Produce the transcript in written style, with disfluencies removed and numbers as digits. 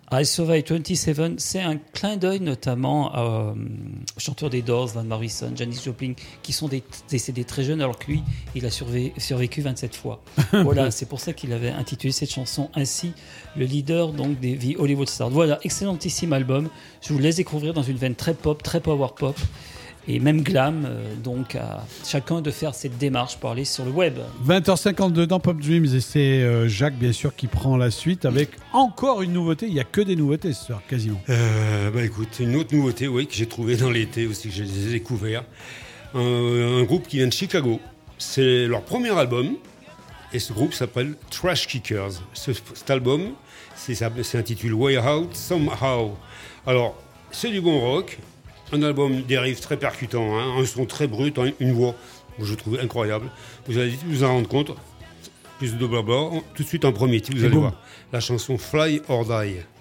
I Survived 27, c'est un clin d'œil notamment au chanteur des Doors, Van Morrison, Janis Joplin, qui sont décédés très jeunes, alors que lui, il a survécu 27 fois. Voilà, c'est pour ça qu'il avait intitulé cette chanson ainsi, le leader donc des The Hollywood Stars. Voilà, excellentissime album. Je vous laisse découvrir dans une veine très pop, très power pop. Et même glam, donc à chacun de faire cette démarche pour aller sur le web. 20h52 dans Pop Dreams, et c'est Jacques bien sûr qui prend la suite avec encore une nouveauté. Il n'y a que des nouveautés ce soir, quasiment. Écoute, une autre nouveauté, oui, que j'ai trouvée dans l'été aussi, que j'ai découvert. Un groupe qui vient de Chicago. C'est leur premier album, et ce groupe s'appelle Trash Kickers. Cet album, c'est intitulé Way Out Somehow. Alors, c'est du bon rock. Un album des riffs très percutant, un son très brut, une voix que je trouve incroyable. Vous allez vous en rendre compte. Plus de blabla. Tout de suite en premier titre, vous allez voir. La chanson Fly or Die.